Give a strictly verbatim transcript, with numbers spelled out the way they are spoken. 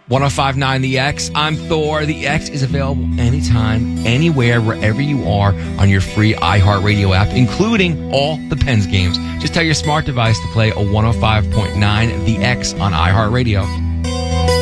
one oh five point nine The X. I'm Thor. The X is available anytime, anywhere, wherever you are on your free iHeartRadio app, including all the Pens games. Just tell your smart device to play a one oh five point nine The X on iHeartRadio.